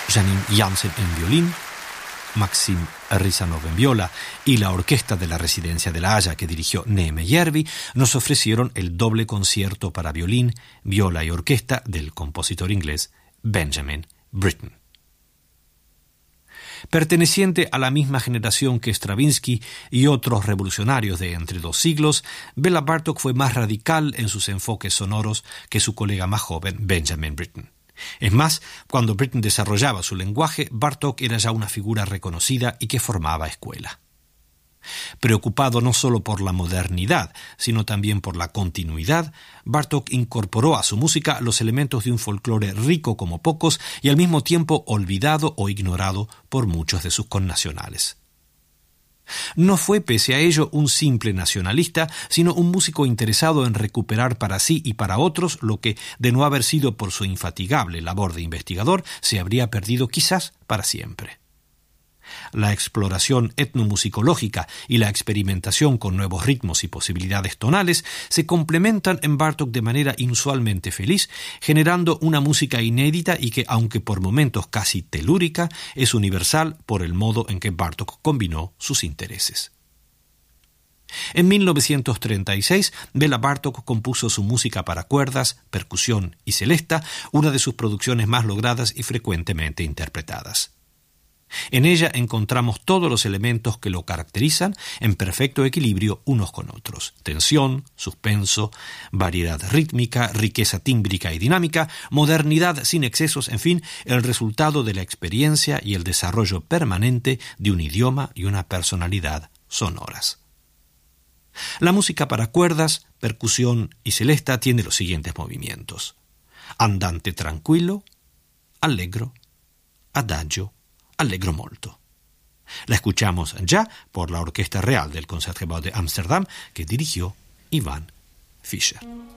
Janine Jansen en violín, Maxim Rizanov en viola y la orquesta de la Residencia de La Haya que dirigió Neeme Järvi nos ofrecieron el doble concierto para violín, viola y orquesta del compositor inglés Benjamin Britten. Perteneciente a la misma generación que Stravinsky y otros revolucionarios de entre dos siglos, Béla Bartók fue más radical en sus enfoques sonoros que su colega más joven, Benjamin Britten. Es más, cuando Britten desarrollaba su lenguaje, Bartók era ya una figura reconocida y que formaba escuela. Preocupado no solo por la modernidad, sino también por la continuidad, Bartók incorporó a su música los elementos de un folclore rico como pocos y al mismo tiempo olvidado o ignorado por muchos de sus connacionales. No fue, pese a ello, un simple nacionalista, sino un músico interesado en recuperar para sí y para otros lo que, de no haber sido por su infatigable labor de investigador, se habría perdido quizás para siempre. La exploración etnomusicológica y la experimentación con nuevos ritmos y posibilidades tonales se complementan en Bartók de manera inusualmente feliz, generando una música inédita y que, aunque por momentos casi telúrica, es universal por el modo en que Bartók combinó sus intereses. En 1936, Béla Bartók compuso su música para cuerdas, percusión y celesta, una de sus producciones más logradas y frecuentemente interpretadas. En ella encontramos todos los elementos que lo caracterizan en perfecto equilibrio unos con otros: tensión, suspenso, variedad rítmica, riqueza tímbrica y dinámica, modernidad sin excesos, en fin, el resultado de la experiencia y el desarrollo permanente de un idioma y una personalidad sonoras. La música para cuerdas, percusión y celesta tiene los siguientes movimientos: andante tranquillo, allegro, adagio, allegro molto. La escuchamos ya por la Orquesta Real del Concertgebouw de Ámsterdam que dirigió Ivan Fischer.